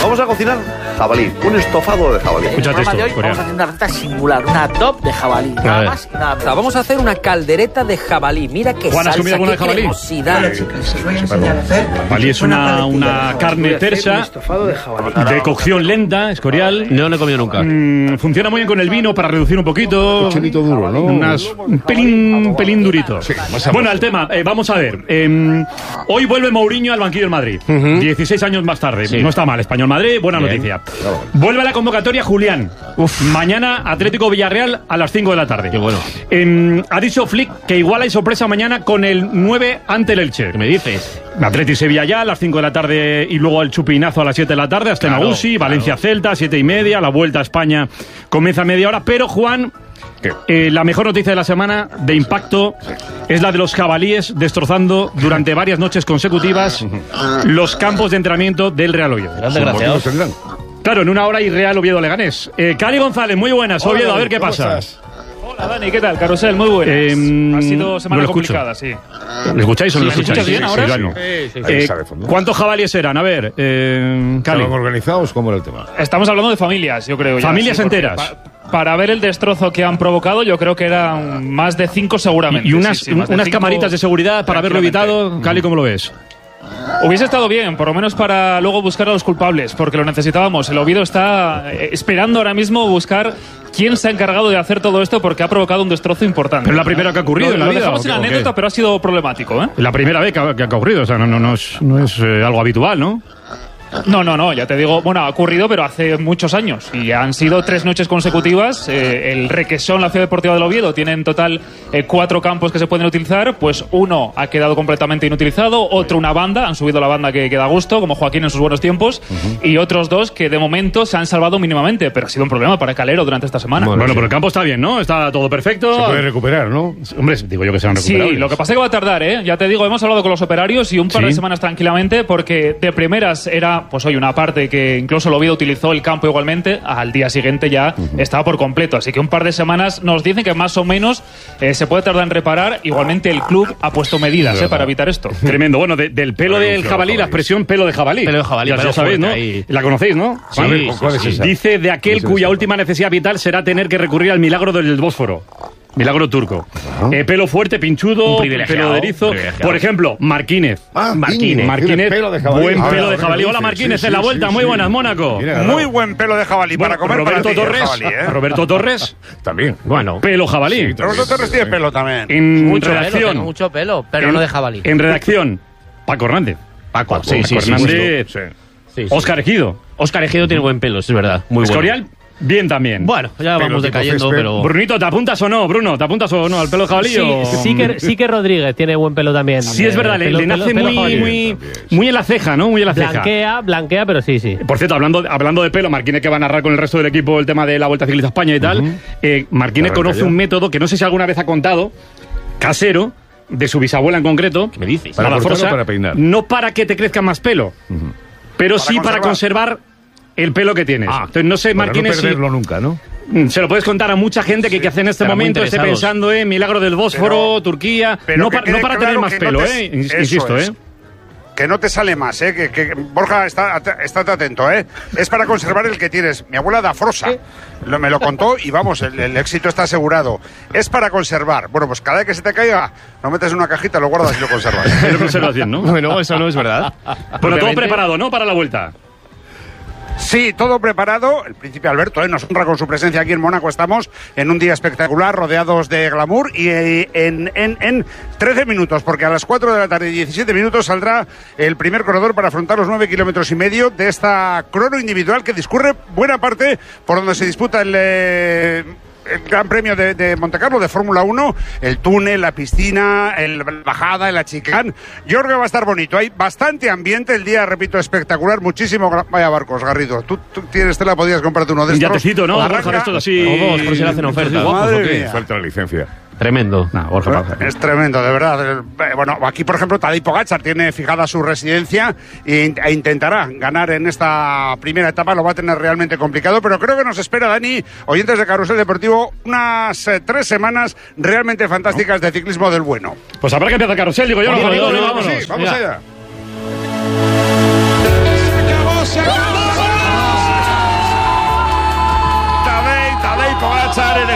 Vamos a cocinar jabalí, un estofado de jabalí. Escúchate esto, de hoy vamos a hacer una receta singular, una top de jabalí, nada más y nada menos. Vamos a hacer una caldereta de jabalí. Mira qué Juan, ¿has comido alguna de jabalí? Jabalí es una carne tersa de cocción lenta, escorial. No lo he comido nunca. Funciona muy bien con el vino para reducir un poquito. Chelito duro, ¿no? Un pelín durito. Sí, bueno, al tema, vamos a ver. Hoy vuelve Mourinho al banquillo del Madrid. 16 años más tarde. Sí. No está mal. Español Madrid, buena noticia. Vuelve a la convocatoria Julián. Mañana Atlético Villarreal a las 5 de la tarde. Qué bueno. Ha dicho Flick que igual hay sorpresa mañana con el 9 ante el Elche. ¿Qué me dices? Atleti Sevilla ya a las 5 de la tarde y luego el chupinazo a las 7 de la tarde hasta Nagusi, Valencia Celta, 7:30. La vuelta a España comienza a media hora. Pero Juan, la mejor noticia de la semana de impacto es la de los jabalíes destrozando durante varias noches consecutivas los campos de entrenamiento del Real Oviedo. Desgraciados. Claro, en una hora y Real Oviedo Leganés. Cali González, muy buenas. Hola, Oviedo, a ver qué pasa. Hola Dani, ¿qué tal? Carrusel, muy buenas. Ha sido semana complicada, sí. ¿Me escucháis o no lo escucháis? escucháis? Bien ahora? Sí. ¿Cuántos jabalíes eran? A ver, Cali. ¿Estaban organizados? ¿Cómo era el tema? Estamos hablando de familias, yo creo. Familias enteras. Para ver el destrozo que han provocado, yo creo que eran más de 5 seguramente. Y unas camaritas de seguridad para haberlo evitado. Cali, ¿cómo lo ves? Hubiese estado bien, por lo menos para luego buscar a los culpables, porque lo necesitábamos. El Oviedo está esperando ahora mismo buscar quién se ha encargado de hacer todo esto, porque ha provocado un destrozo importante. Pero es la primera que ha ocurrido en la vida. Lo dejamos en la anécdota, pero ha sido problemático, ¿eh? La primera vez que ha ocurrido, o sea, no es algo habitual, ¿no? No, ya te digo, bueno, ha ocurrido, pero hace muchos años. Y han sido 3 noches consecutivas. El Requesón, la Ciudad Deportiva del Oviedo, tiene en total 4 campos que se pueden utilizar. Pues uno ha quedado completamente inutilizado, otro una banda, han subido la banda que da gusto, como Joaquín en sus buenos tiempos, y otros 2 que de momento se han salvado mínimamente, pero ha sido un problema para Calero durante esta semana. Bueno, pero el campo está bien, ¿no? Está todo perfecto. Se puede recuperar, ¿no? Hombre, digo yo que se van a recuperar. Sí, lo que pasa es que va a tardar, ¿eh? Ya te digo, hemos hablado con los operarios y un par de semanas tranquilamente, porque de primeras era, pues hoy una parte que incluso el Oviedo utilizó el campo igualmente, al día siguiente ya estaba por completo, así que un par de semanas nos dicen que más o menos se puede tardar en reparar. Igualmente el club ha puesto medidas para evitar esto. Tremendo. Bueno, del pelo del jabalí, la expresión pelo de jabalí. Pelo de jabalí, ya sabéis, ¿no? Ahí. La conocéis, ¿no? Sí, ¿Cuál es esa? Dice de aquel cuya última necesidad vital será tener que recurrir al milagro del Bósforo. Milagro turco. Pelo fuerte, pinchudo, pelo de erizo. Por ejemplo, Marquínez. Marquínez. Pelo de jabalí. Buen pelo de jabalí. Hola, Marquínez, en la vuelta. Muy buenas, Mónaco. Muy buen pelo de jabalí para comer. Roberto Torres. Jabalí, ¿eh? Roberto Torres. También. Bueno, pelo jabalí. Roberto Torres tiene pelo también. En Mucho redacción. pelo, tengo mucho pelo, pero no de jabalí. En redacción, Paco Hernández. Paco Hernández. Sí. Óscar Ejido. Óscar Ejido tiene buen pelo, es verdad. Muy bueno. Escorial. Bien también. Bueno, ya Pero vamos tipo decayendo, césped. pero... Brunito, ¿te apuntas o no, Bruno? ¿Te apuntas o no al pelo jabalí? Sí que Rodríguez tiene buen pelo también. Sí, es verdad, le nace muy en la ceja, ¿no? Muy en la ceja. Blanquea, pero sí. Por cierto, hablando de pelo, Marquínez, que va a narrar con el resto del equipo el tema de la Vuelta Ciclista a España y tal, Marquínez conoce un método que no sé si alguna vez ha contado, casero, de su bisabuela en concreto. ¿Qué me dices? ¿Para cortar Forza, o para peinar? No para que te crezca más pelo, pero sí para conservar el pelo que tienes. Entonces, no sé, Marquínez, no perderlo nunca, ¿no? Se lo puedes contar a mucha gente que hace en este momento esté pensando en milagro del Bósforo, Turquía, no para tener más pelo, insisto, Que no te sale más, que Borja, estate atento, es para conservar el que tienes. Mi abuela da Frosa, me lo contó y vamos, el éxito está asegurado. Es para conservar. Bueno, pues cada vez que se te caiga, lo metes en una cajita, lo guardas y lo conservas. Lo conservas bien, ¿no? Bueno, eso no es verdad. Bueno, todo preparado, ¿no? Para la vuelta. Sí, todo preparado. El príncipe Alberto nos honra con su presencia aquí en Mónaco. Estamos en un día espectacular, rodeados de glamour y en 13 minutos, porque a las 4 de la tarde y 17 minutos saldrá el primer corredor para afrontar los 9,5 kilómetros de esta crono individual que discurre buena parte por donde se disputa el Gran Premio de Montecarlo de Fórmula 1, el túnel, la piscina, la bajada, el achicán. Yo creo que va a estar bonito. Hay bastante ambiente, el día, repito, espectacular, muchísimo. Vaya barcos, Garrido. Tú tienes tela, podías comprarte uno de estos. Un yatecito, ¿no? Borja, esto así. O dos, por si le hacen oferta. Madre mía. Falta la licencia. Tremendo. Es tremendo, de verdad. Bueno, aquí, por ejemplo, Tadej Pogačar tiene fijada su residencia e intentará ganar en esta primera etapa. Lo va a tener realmente complicado, pero creo que nos espera, Dani, oyentes de Carrusel Deportivo, unas 3 semanas realmente fantásticas de ciclismo del bueno. Pues habrá que empezar Carrusel, digo yo. Vámonos. Vamos allá. Se acabó.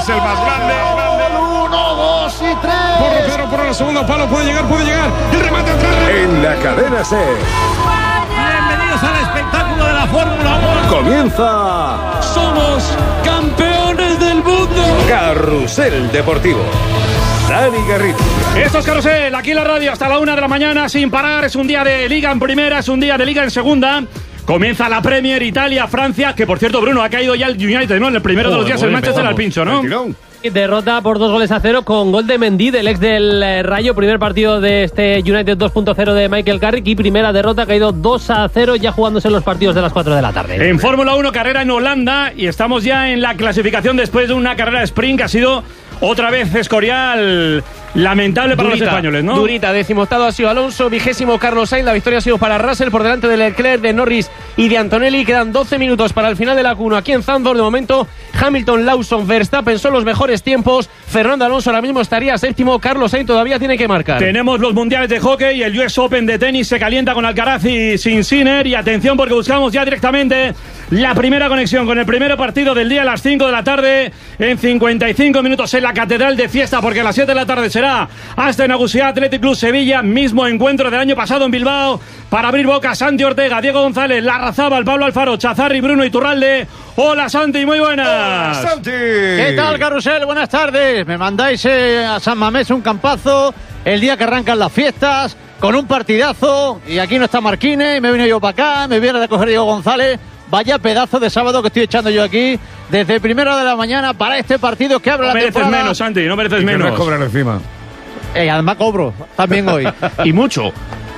es el más grande. 1, 2 y 3. Porro por el segundo palo, puede llegar. El remate atrás. En la cadena SER. Bienvenidos al espectáculo de la Fórmula 1. Comienza. Somos campeones del mundo. Carrusel Deportivo. Dani Garrido. Esto es Carrusel, aquí en la radio hasta la 1 de la mañana sin parar. Es un día de Liga en primera, es un día de Liga en segunda. Comienza la Premier, Italia, Francia, que por cierto, Bruno, ha caído ya el United, ¿no? En el primero de los días el Manchester al pincho, ¿no? Derrota por 2-0 con gol de Mendy, del ex del Rayo. Primer partido de este United 2.0 de Michael Carrick y primera derrota, ha caído 2-0 ya jugándose en los partidos de las 4 de la tarde. En Fórmula 1, carrera en Holanda y estamos ya en la clasificación después de una carrera de sprint que ha sido otra vez Escorial. Lamentable para los españoles, ¿no? Durita, 18º ha sido Alonso, 20º Carlos Sainz, la victoria ha sido para Russell por delante de Leclerc, de Norris y de Antonelli. Quedan 12 minutos para el final de la Q1 aquí en Zandvoort. De momento, Hamilton, Lawson, Verstappen son los mejores tiempos. Fernando Alonso ahora mismo estaría séptimo, Carlos Sainz todavía tiene que marcar. Tenemos los mundiales de hockey y el US Open de tenis se calienta con Alcaraz y Sinner. Y atención porque buscamos ya directamente la primera conexión con el primer partido del día a las 5 de la tarde en 55 minutos en la Catedral de Fiesta, porque a las 7 de la tarde será hasta Nagusia Athletic Club Sevilla, mismo encuentro del año pasado en Bilbao. Para abrir boca, Santi Ortega, Diego González, Larrazábal, Pablo Alfaro, Chazarri, Bruno Iturralde. Hola Santi, muy buenas. Hola Santi. ¿Qué tal, Carrusel? Buenas tardes. Me mandáis a San Mamés un campazo el día que arrancan las fiestas con un partidazo y aquí no está Marquines y me vine yo para acá, me viene a recoger Diego González. Vaya pedazo de sábado que estoy echando yo aquí desde primera de la mañana para este partido que abre la temporada. No mereces menos, Santi, no mereces menos. Que me cobran encima. Además cobro también hoy. Y mucho.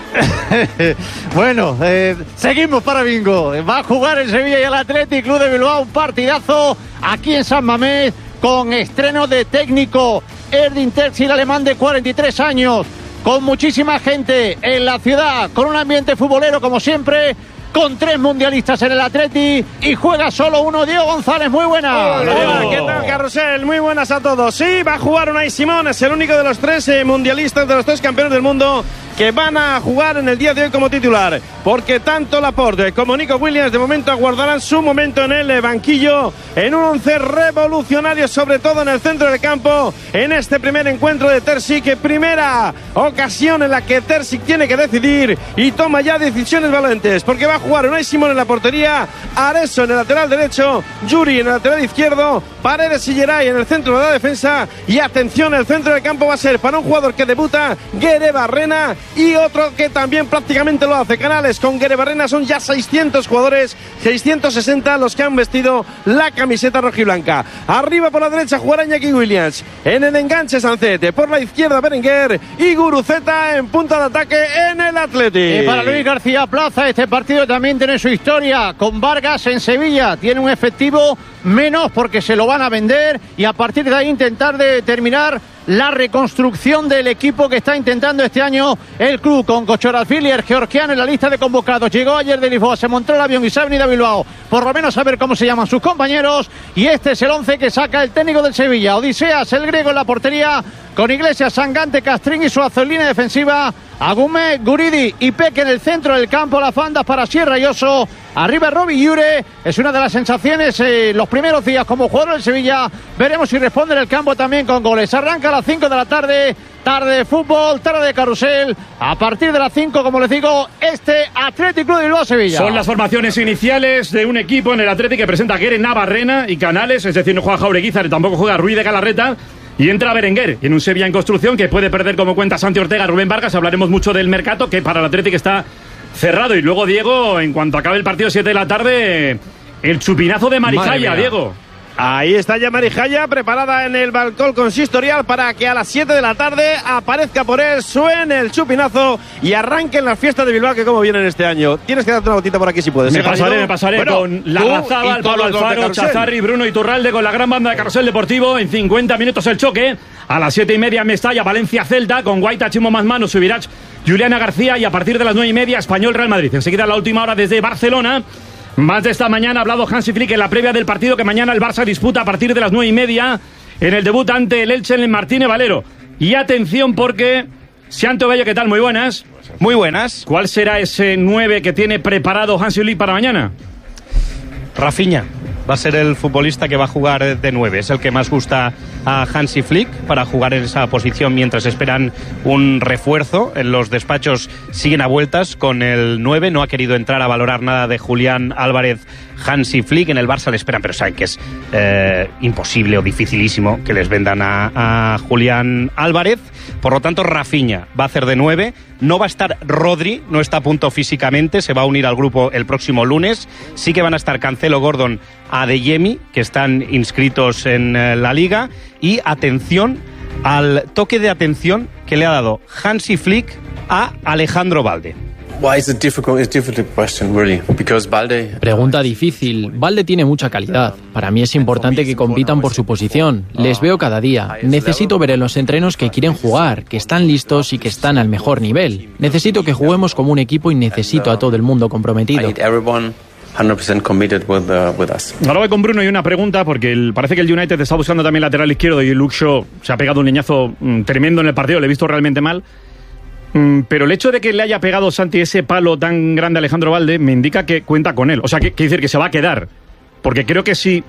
Bueno, seguimos para bingo. Va a jugar el Sevilla y el Athletic Club de Bilbao un partidazo aquí en San Mamés con estreno de técnico Erdin Terzic, el alemán de 43 años, con muchísima gente en la ciudad, con un ambiente futbolero como siempre, con 3 mundialistas en el Atleti y juega solo uno. Diego González, muy buenas. Hola, ¿qué tal, Carrusel? Muy buenas a todos. Sí, va a jugar Unai Simón, es el único de los 3 mundialistas, de los 3 campeones del mundo que van a jugar en el día de hoy como titular, porque tanto Laporte como Nico Williams de momento aguardarán su momento en el banquillo, en un 11 revolucionario, sobre todo en el centro del campo, en este primer encuentro de Terzic, primera ocasión en la que Terzic tiene que decidir y toma ya decisiones valientes, porque va a jugar Unai Simón en la portería, Areso en el lateral derecho, Yuri en el lateral izquierdo, Paredes y Geray en el centro de la defensa, y atención, el centro del campo va a ser para un jugador que debuta, Guere Barrena, y otro que también prácticamente lo hace, Canales. Con Guere Barrena son ya 600 jugadores, 660 los que han vestido la camiseta rojiblanca. Arriba por la derecha jugará Iñaki Williams, en el enganche Sancete, por la izquierda Berenguer y Guruceta en punta de ataque en el Athletic. Y para Luis García Plaza este partido también tiene su historia, con Vargas en Sevilla, tiene un efectivo menos porque se lo van a vender y a partir de ahí intentar determinar la reconstrucción del equipo que está intentando este año el club, con Kochoralfili, el georgiano, en la lista de convocados. Llegó ayer de Lisboa, se montó el avión y se ha venido a Bilbao, por lo menos a ver cómo se llaman sus compañeros, y este es el 11 que saca el técnico del Sevilla. Odiseas, el griego, en la portería, con Iglesias, Sangante, Castrín y su línea defensiva, Agume, Guridi y Peque en el centro del campo, las bandas para Sierra y Oso. Arriba Robbie Iure, es una de las sensaciones los primeros días como jugador del Sevilla. Veremos si responde en el campo también con goles. Arranca a las 5 de la tarde, tarde de fútbol, tarde de carrusel. A partir de las 5, como les digo, este Athletic Club de Bilbao Sevilla. Son las formaciones iniciales de un equipo en el Athletic que presenta a Guere, Navarrena y Canales, es decir, no juega Jaureguizar, tampoco juega Ruiz de Galarreta. Y entra Berenguer, en un Sevilla en construcción que puede perder, como cuenta Santi Ortega, Rubén Vargas. Hablaremos mucho del mercado, que para el Athletic está cerrado. Y luego, Diego, en cuanto acabe el partido 7 de la tarde, el chupinazo de Marijaya, Diego. Ahí está ya Marijaya, preparada en el balcón consistorial para que a las 7 de la tarde aparezca por él, suene el chupinazo y arranquen las fiestas de Bilbao, que como vienen este año. Tienes que darte una vueltita por aquí si puedes. Me pasaré bueno, con Larrazábal, Pablo Alfaro, Chazarri, Bruno Iturralde, con la gran banda de Carrusel Deportivo. En 50 minutos el choque. A las 7:30 Mestalla, Valencia Celta, con Guaita, Chimo Mazmano, Subirach, Juliana García, y a partir de las 9:30 Español Real Madrid. Enseguida la última hora desde Barcelona. Más de esta mañana ha hablado Hansi Flick en la previa del partido que mañana el Barça disputa a partir de las 9:30 en el debut ante el Elche en Martínez Valero. Y atención porque... Santo Bello, ¿qué tal? Muy buenas. Muy buenas. ¿Cuál será ese 9 que tiene preparado Hansi Flick para mañana? Rafinha. va a ser el futbolista que va a jugar de 9. Es el que más gusta a Hansi Flick para jugar en esa posición mientras esperan un refuerzo. En los despachos siguen a vueltas con el 9. No ha querido entrar a valorar nada de Julián Álvarez Hansi Flick. En el Barça le esperan, pero saben que es imposible o dificilísimo que les vendan a Julián Álvarez. Por lo tanto, Rafinha va a hacer de 9. No va a estar Rodri, no está a punto físicamente, se va a unir al grupo el próximo lunes. Sí que van a estar Cancelo, Gordon, Adeyemi, que están inscritos en la Liga. Y atención al toque de atención que le ha dado Hansi Flick a Alejandro Balde. Pregunta difícil. Balde tiene mucha calidad. Para mí es importante que compitan por su posición. Les veo cada día. Necesito ver en los entrenos que quieren jugar, que están listos y que están al mejor nivel. Necesito que juguemos como un equipo y necesito a todo el mundo comprometido. 100% committed with us. Ahora voy con Bruno y una pregunta, porque parece que el United está buscando también lateral izquierdo y Luke Shaw se ha pegado un leñazo tremendo en el partido, le he visto realmente mal. Pero el hecho de que le haya pegado Santi ese palo tan grande a Alejandro Balde me indica que cuenta con él. O sea, que quiere decir que se va a quedar. Porque creo que si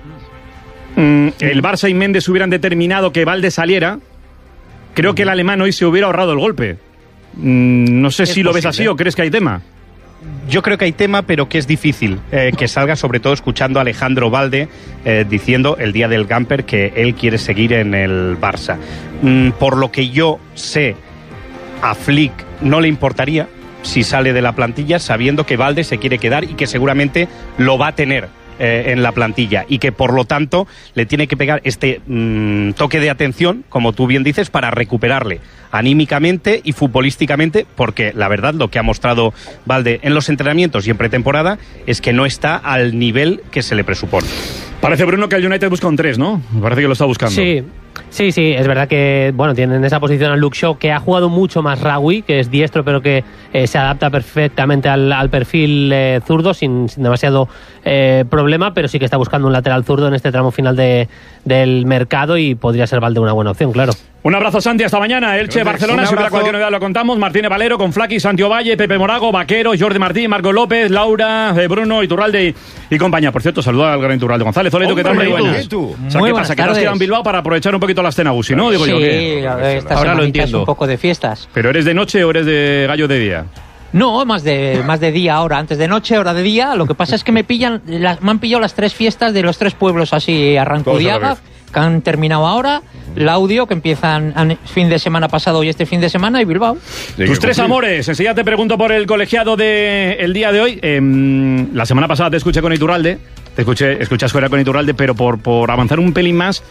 el Barça y Méndez hubieran determinado que Balde saliera, creo que el alemán hoy se hubiera ahorrado el golpe. No sé si lo ves así o crees que hay tema. Yo creo que hay tema, pero que es difícil que salga, sobre todo escuchando a Alejandro Balde diciendo el día del Gamper que él quiere seguir en el Barça. Por lo que yo sé, a Flick no le importaría si sale de la plantilla, sabiendo que Balde se quiere quedar y que seguramente lo va a tener en la plantilla, y que por lo tanto le tiene que pegar este toque de atención, como tú bien dices, para recuperarle anímicamente y futbolísticamente, porque la verdad lo que ha mostrado Balde en los entrenamientos y en pretemporada es que no está al nivel que se le presupone. Parece, Bruno, que el United busca un 3, ¿no? Me parece que lo está buscando. Sí, es verdad que tienen en esa posición a Luke Shaw, que ha jugado mucho más Rawi, que es diestro, pero que se adapta perfectamente al perfil zurdo, sin demasiado problema, pero sí que está buscando un lateral zurdo en este tramo final del mercado, y podría ser Balde una buena opción, claro. Un abrazo, Santi, hasta mañana. Elche, Barcelona, si hubiera cualquier novedad lo contamos. Martínez Valero con Flaqui, Santi Ovalle, Pepe Morago, Vaquero, Jordi Martín, Marco López, Laura, Bruno, Iturralde y compañía. Por cierto, saluda al gran Iturralde. González, hola, ¿tú qué tal? Muy buenas. O sea, ¿qué pasa? Que te has quedado en Bilbao para aprovechar un poquito la escena Gusi, ¿no? Digo yo que... Ahora lo entiendo. Un poco de fiestas. ¿Pero eres de noche o eres de gallo de día? No, más de día ahora. Antes de noche, hora de día. Lo que pasa es que me han pillado las 3 fiestas de los 3 pueblos así Arrancudiaga, que han terminado ahora, Laudio, que empiezan fin de semana pasado y este fin de semana, y Bilbao. Tus 3 amores. Enseguida te pregunto por el colegiado del día de hoy. La semana pasada te escuché con Iturralde, escuchas fuera con Iturralde, pero por avanzar un pelín más...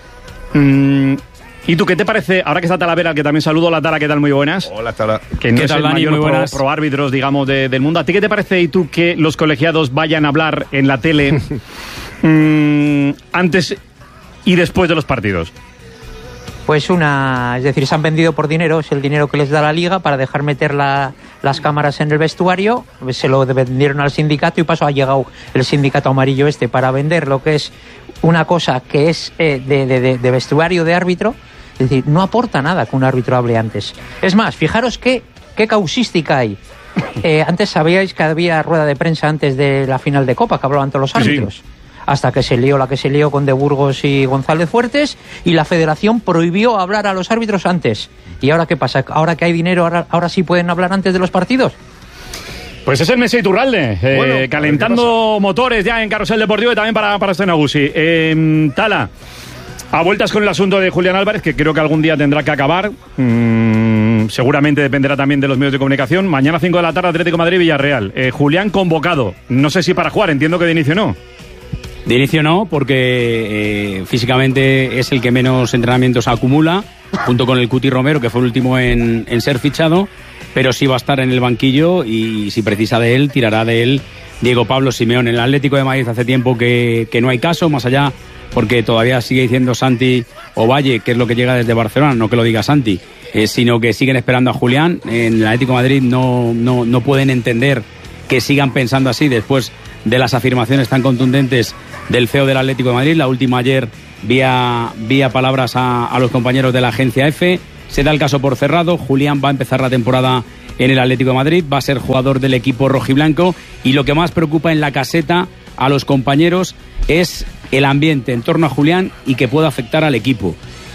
¿Y tú qué te parece, ahora que está Talavera, que también saludo? Hola, Tala, ¿qué tal? Muy buenas. Hola, Tala. Que no es el mayor pro árbitros, digamos, del mundo. ¿A ti qué te parece, y tú, que los colegiados vayan a hablar en la tele antes y después de los partidos? Pues es decir, se han vendido por dinero, es el dinero que les da la Liga para dejar meter las cámaras en el vestuario. Se lo vendieron al sindicato y ha llegado el sindicato amarillo para vender lo que es una cosa que es de vestuario de árbitro. Es decir, no aporta nada que un árbitro hable antes. Es más, fijaros qué causística hay. Antes sabíais que había rueda de prensa antes de la final de Copa, que hablaban todos los árbitros. Sí. Hasta que se lió la que se lió con De Burgos y González Fuertes, y la federación prohibió hablar a los árbitros antes. ¿Y ahora qué pasa? ¿Ahora que hay dinero, ahora sí pueden hablar antes de los partidos? Pues es el Messi Iturralde, calentando motores ya en Carrusel Deportivo y también para Escena Gusi. Tala, a vueltas con el asunto de Julián Álvarez, que creo que algún día tendrá que acabar. Seguramente dependerá también de los medios de comunicación. Mañana 5 de la tarde, Atlético de Madrid-Villarreal. Julián convocado, no sé si para jugar, entiendo que de inicio no. De inicio no, porque físicamente es el que menos entrenamientos acumula, junto con el Cuti Romero, que fue el último en ser fichado, pero sí va a estar en el banquillo, y si precisa de él, tirará de él Diego Pablo Simeone. En el Atlético de Madrid hace tiempo que no hay caso, más allá, porque todavía sigue diciendo Santi Ovalle, que es lo que llega desde Barcelona, no que lo diga Santi, sino que siguen esperando a Julián. En el Atlético de Madrid no pueden entender que sigan pensando así después de las afirmaciones tan contundentes del CEO del Atlético de Madrid. La última ayer vía palabras a los compañeros de la agencia EFE. Se da el caso por cerrado. Julián va a empezar la temporada en el Atlético de Madrid, va a ser jugador del equipo rojiblanco, y lo que más preocupa en la caseta a los compañeros es el ambiente en torno a Julián y que pueda afectar al equipo.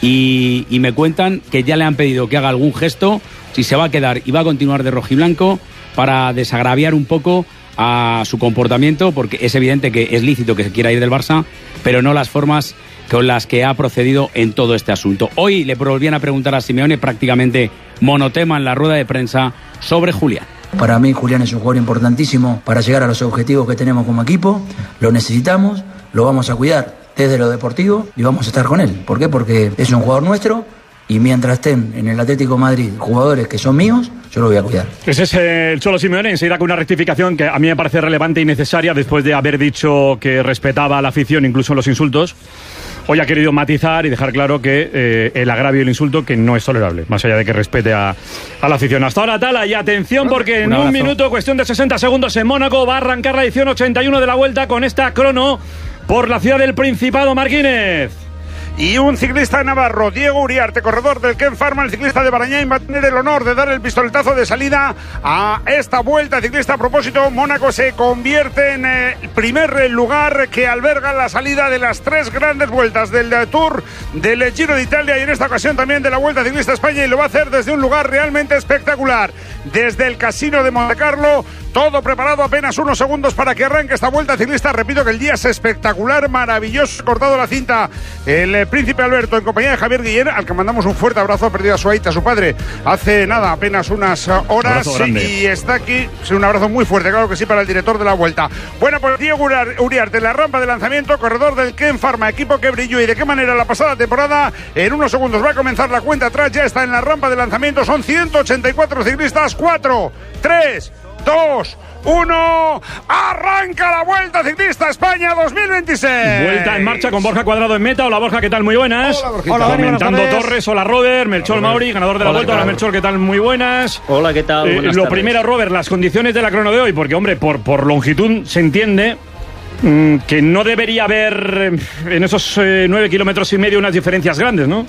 Y me cuentan que ya le han pedido que haga algún gesto, si se va a quedar y va a continuar de rojiblanco, para desagraviar un poco a su comportamiento, porque es evidente que es lícito que se quiera ir del Barça, pero no las formas con las que ha procedido en todo este asunto. Hoy le volvían a preguntar a Simeone, prácticamente monotema en la rueda de prensa, sobre Julián. Para mí Julián es un jugador importantísimo para llegar a los objetivos que tenemos como equipo, lo necesitamos, lo vamos a cuidar desde lo deportivo y vamos a estar con él. ¿Por qué? Porque es un jugador nuestro y mientras estén en el Atlético de Madrid jugadores que son míos, yo lo voy a cuidar. Ese es el Cholo Simeone, enseguida con una rectificación que a mí me parece relevante y necesaria después de haber dicho que respetaba a la afición, incluso los insultos. Hoy ha querido matizar y dejar claro que el agravio y el insulto que no es tolerable, más allá de que respete a la afición. Hasta ahora, Tala, y atención porque en un minuto, cuestión de 60 segundos en Mónaco, va a arrancar la edición 81 de la Vuelta con esta crono por la ciudad del Principado. Marquínez. Y un ciclista navarro, Diego Uriarte, corredor del Ken Pharma, el ciclista de Barañáin, va a tener el honor de dar el pistoletazo de salida a esta Vuelta Ciclista. A propósito, Mónaco se convierte en el primer lugar que alberga la salida de las 3 grandes vueltas del Tour, del Giro de Italia y en esta ocasión también de la Vuelta Ciclista España, y lo va a hacer desde un lugar realmente espectacular, desde el Casino de Montecarlo. Todo preparado, apenas unos segundos para que arranque esta Vuelta Ciclista. Repito que el día es espectacular, maravilloso. Cortado la cinta el Príncipe Alberto en compañía de Javier Guillén, al que mandamos un fuerte abrazo. Ha perdido a su aita, a su padre, hace nada, apenas unas horas. Y está aquí, un abrazo muy fuerte, claro que sí, para el director de la Vuelta. Bueno, pues Diego Uriarte, la rampa de lanzamiento, corredor del Ken Pharma, equipo que brilló y de qué manera la pasada temporada. En unos segundos va a comenzar la cuenta atrás, ya está en la rampa de lanzamiento. Son 184 ciclistas, 4, 3, 2, 1, arranca la Vuelta Ciclista España 2026. Vuelta en marcha con Borja Cuadrado en meta. Hola Borja, ¿qué tal? Muy buenas. Hola, Borja. Comentando Torres, hola Robert, Melchor Mauri, ganador de la Vuelta. Hola Melchor, ¿qué tal? Muy buenas. Hola, ¿qué tal? Buenas lo tardes. primero, Robert, las condiciones de la crono de hoy, porque hombre, por longitud se entiende que no debería haber en esos 9 kilómetros y medio unas diferencias grandes, ¿no?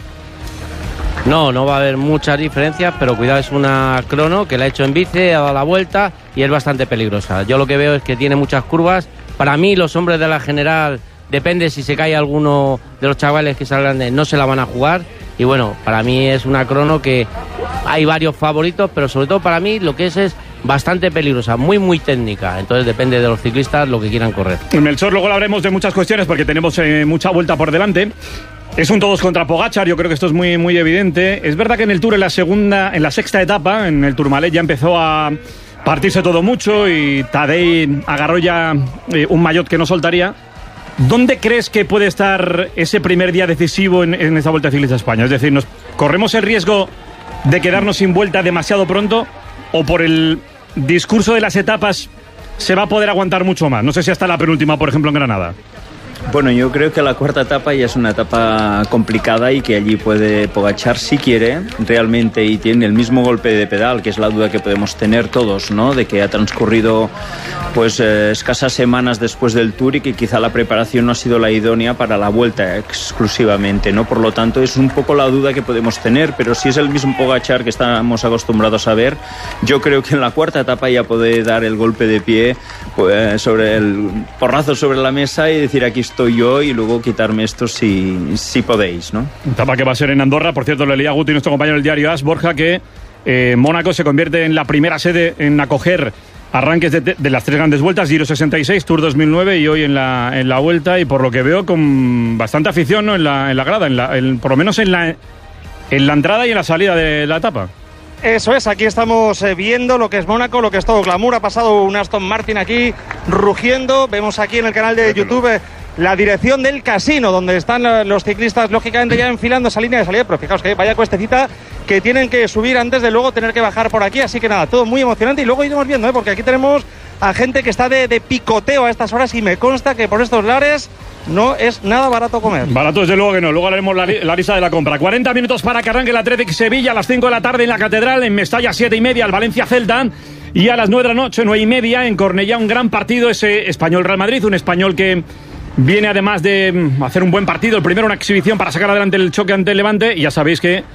No va a haber muchas diferencias, pero cuidado, es una crono que la ha hecho en bici, ha dado la vuelta y es bastante peligrosa. Yo lo que veo es que tiene muchas curvas. Para mí, los hombres de la general, depende si se cae alguno de los chavales que salgan no se la van a jugar. Y bueno, para mí es una crono que hay varios favoritos, pero sobre todo para mí lo que es bastante peligrosa, muy técnica. Entonces depende de los ciclistas lo que quieran correr. Melchor, luego hablaremos de muchas cuestiones porque tenemos mucha vuelta por delante. Es un todos contra Pogačar, yo creo que esto es muy evidente. Es verdad que en el Tour, en la sexta etapa, en el Tourmalet, ya empezó a partirse todo mucho y Tadej agarró ya un maillot que no soltaría. ¿Dónde crees que puede estar ese primer día decisivo en esta Vuelta Ciclista a España? Es decir, ¿nos corremos el riesgo de quedarnos sin vuelta demasiado pronto o por el discurso de las etapas se va a poder aguantar mucho más? No sé si hasta la penúltima, por ejemplo, en Granada. Bueno, yo creo que la cuarta etapa ya es una etapa complicada y que allí puede Pogačar, si quiere, realmente, y tiene el mismo golpe de pedal, que es la duda que podemos tener todos, ¿no? De que ha transcurrido pues escasas semanas después del Tour y que quizá la preparación no ha sido la idónea para la Vuelta exclusivamente, ¿no? Por lo tanto, es un poco la duda que podemos tener, pero si es el mismo Pogačar que estamos acostumbrados a ver, yo creo que en la cuarta etapa ya puede dar el golpe de pie, pues, sobre el porrazo sobre la mesa y decir aquí estoy yo, y luego quitarme esto si podéis, ¿no? Etapa que va a ser en Andorra. Por cierto, le leía a Guti, nuestro compañero del diario AS, Borja, que Mónaco se convierte en la primera sede en acoger arranques de las 3 grandes vueltas, Giro 66, Tour 2009 y hoy en la Vuelta, y por lo que veo con bastante afición, ¿no? en la grada, por lo menos en la entrada y en la salida de la etapa. Eso es, aquí estamos viendo lo que es Mónaco, lo que es todo glamour. Ha pasado un Aston Martin aquí rugiendo. Vemos aquí en el canal de YouTube la dirección del casino, donde están los ciclistas, lógicamente, ya enfilando esa línea de salida. Pero fijaos que vaya cuestecita que tienen que subir antes de luego tener que bajar por aquí. Así que nada, todo muy emocionante. Y luego iremos viendo, porque aquí tenemos a gente que está de picoteo a estas horas y me consta que por estos lares no es nada barato comer. Barato desde luego que no. Luego haremos la lista de la compra. 40 minutos para que arranque el Athletic Sevilla a las 5 de la tarde en la Catedral, en Mestalla 7:30 el Valencia Celta, y a las 9 de la noche, 9:30 en Cornellá, un gran partido, ese Español Real Madrid, un Español que viene además de hacer un buen partido, el primero una exhibición para sacar adelante el choque ante el Levante, y ya sabéis que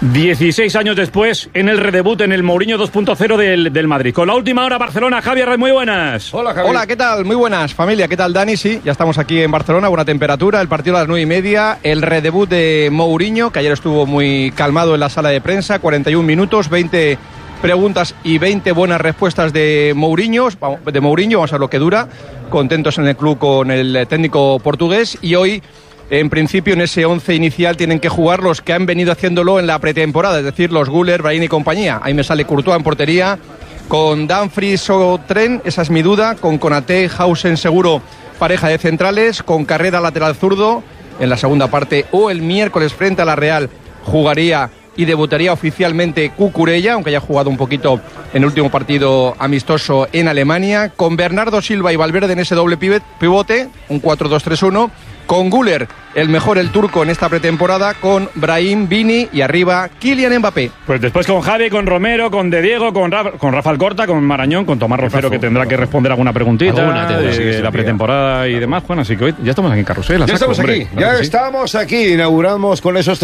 16 años después, en el redebut en el Mourinho 2.0 del Madrid. Con la última hora, Barcelona. Javier, muy buenas. Hola, Javier. Hola, ¿qué tal? Muy buenas, familia. ¿Qué tal, Dani? Sí, ya estamos aquí en Barcelona, buena temperatura, el partido a las 9:30, el redebut de Mourinho, que ayer estuvo muy calmado en la sala de prensa, 41 minutos, 20 preguntas y 20 buenas respuestas de Mourinho. Vamos a ver lo que dura. Contentos en el club con el técnico portugués, y hoy, en principio, en ese 11 inicial tienen que jugar los que han venido haciéndolo en la pretemporada, es decir, los Güler, Brahim y compañía. Ahí me sale Courtois en portería, con Dumfries o Trent, esa es mi duda, con Konaté, Hausen seguro, pareja de centrales, con Carrera lateral zurdo, en la segunda parte, o el miércoles frente a la Real jugaría y debutaría oficialmente Cucurella, aunque haya jugado un poquito en el último partido amistoso en Alemania, con Bernardo Silva y Valverde en ese doble pivote, un 4-2-3-1, con Güler, el mejor, el turco, en esta pretemporada, con Brahim, Vini y arriba Kylian Mbappé. Pues después con Javi, con Romero, con De Diego, con Rafa Alcorta, con Marañón, con Tomás Rocero, que tendrá que responder alguna preguntita de la pretemporada y demás. Bueno, así que hoy ya estamos aquí en Carrusel. Estamos aquí, inauguramos con esos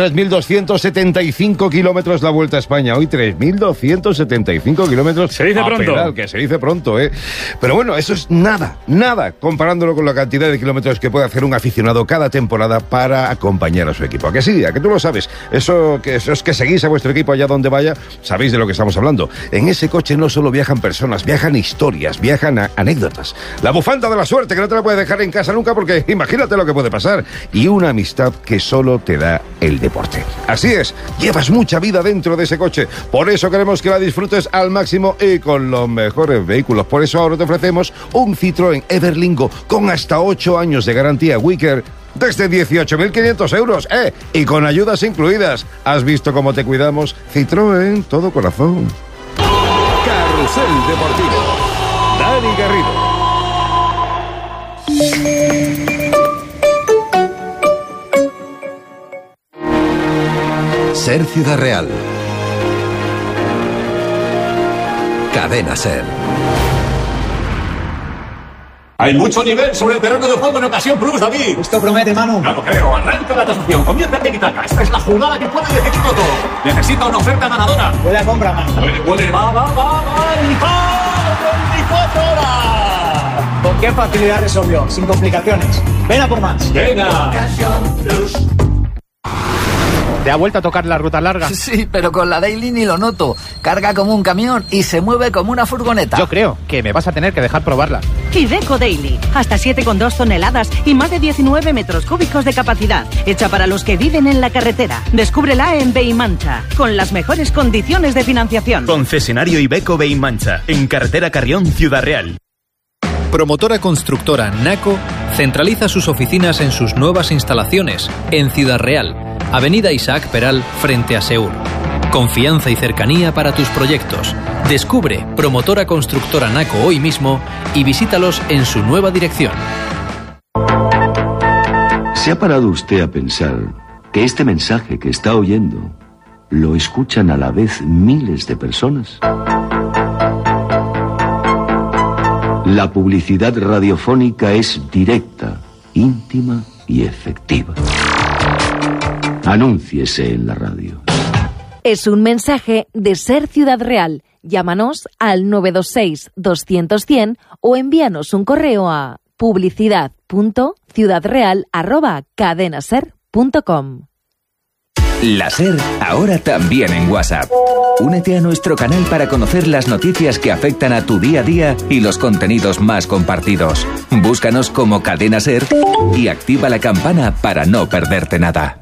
3.275 kilómetros la Vuelta a España. Hoy 3.275 kilómetros. Se dice pronto. Pedal, que se dice pronto, ¿eh? Pero bueno, eso es nada, comparándolo con la cantidad de kilómetros que puede hacer un aficionado cada temporada para acompañar a su equipo. ¿A que sí? ¿A que tú lo sabes? Eso es que seguís a vuestro equipo allá donde vaya, sabéis de lo que estamos hablando. En ese coche no solo viajan personas, viajan historias, viajan anécdotas. La bufanda de la suerte, que no te la puedes dejar en casa nunca, porque imagínate lo que puede pasar. Y una amistad que solo te da el deporte. Así es, llevas mucha vida dentro de ese coche. Por eso queremos que la disfrutes al máximo y con los mejores vehículos. Por eso ahora te ofrecemos un Citroën Everlingo con hasta 8 años de garantía Wicker desde 18.500 euros, y con ayudas incluidas. ¿Has visto cómo te cuidamos? Citroën, todo corazón. Carrusel Deportivo. Dani Garrido. Ser Ciudad Real. Cadena Ser. Hay mucho nivel sobre el terreno de juego en Ocasión Plus, David. Esto promete, Manu. No lo creo. Arranca la tasación. Comienza el tiki-taka. Esta es la jugada que puede decidirlo todo. Necesita una oferta ganadora. Puede a compra, Manu. Puede. Va. ¡El 24 horas! ¿Con qué facilidad resolvió? Sin complicaciones. Ven a por más. Venga. Ocasión Plus. ¿Te ha vuelto a tocar la ruta larga? Sí, pero con la Daily ni lo noto. Carga como un camión y se mueve como una furgoneta. Yo creo que me vas a tener que dejar probarla. Iveco Daily. Hasta 7,2 toneladas y más de 19 metros cúbicos de capacidad. Hecha para los que viven en la carretera. Descúbrela en Beimancha, con las mejores condiciones de financiación. Concesionario Iveco Beimancha, en carretera Carrión, Ciudad Real. Promotora constructora Naco centraliza sus oficinas en sus nuevas instalaciones en Ciudad Real, Avenida Isaac Peral, frente a Seur. Confianza y cercanía para tus proyectos. Descubre Promotora Constructora Naco hoy mismo y visítalos en su nueva dirección. ¿Se ha parado usted a pensar que este mensaje que está oyendo lo escuchan a la vez miles de personas? La publicidad radiofónica es directa, íntima y efectiva. Anúnciese en la radio. Es un mensaje de Ser Ciudad Real. Llámanos al 926 200 100 o envíanos un correo a publicidad.ciudadreal@cadenaser.com. La SER, ahora también en WhatsApp. Únete a nuestro canal para conocer las noticias que afectan a tu día a día y los contenidos más compartidos. Búscanos como Cadena SER y activa la campana para no perderte nada.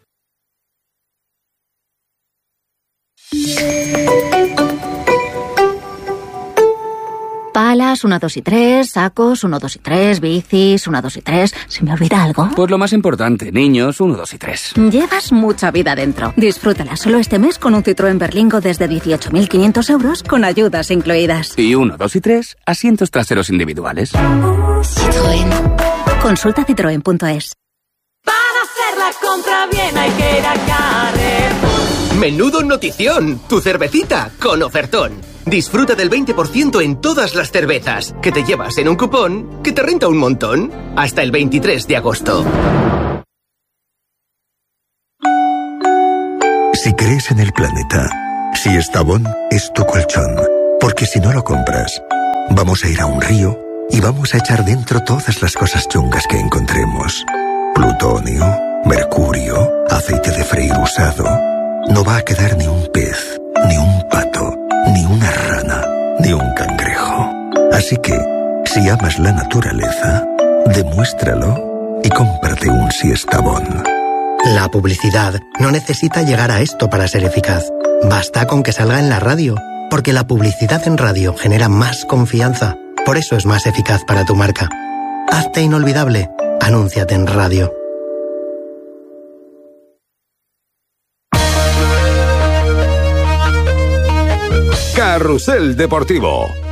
Palas, 1, 2 y 3, sacos, 1, 2 y 3, bicis, 1, 2 y 3. ¿Se me olvida algo? Pues lo más importante, niños, 1, 2 y 3. Llevas mucha vida dentro. Disfrútala solo este mes con un Citroën Berlingo desde 18.500 euros con ayudas incluidas. Y 1, 2 y 3, asientos traseros individuales. Citroën. Consulta citroen.es. Para hacer la compra bien hay que ir a Carrefour. ¡Menudo notición! Tu cervecita con ofertón. Disfruta del 20% en todas las cervezas, que te llevas en un cupón que te renta un montón. Hasta el 23 de agosto. Si crees en el planeta. Siestabón es tu colchón, porque si no lo compras, vamos a ir a un río y vamos a echar dentro todas las cosas chungas que encontremos. Plutonio, mercurio, aceite de freír usado. No va a quedar ni un pez, ni un pato, ni una rana, ni un cangrejo. Así que, si amas la naturaleza, demuéstralo y cómprate un Siestabón. La publicidad no necesita llegar a esto para ser eficaz. Basta con que salga en la radio, porque la publicidad en radio genera más confianza. Por eso es más eficaz para tu marca. Hazte inolvidable. Anúnciate en radio. Carrusel Deportivo.